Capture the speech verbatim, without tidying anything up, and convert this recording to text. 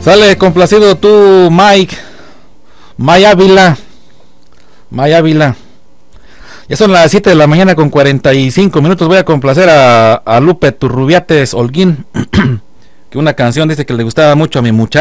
Sale complacido tú, Mike. May Ávila. May Ávila. Ya son las siete de la mañana con cuarenta y cinco minutos. Voy a complacer a, a Lupe Turrubiates Holguín. Que una canción dice que le gustaba mucho a mi muchacha.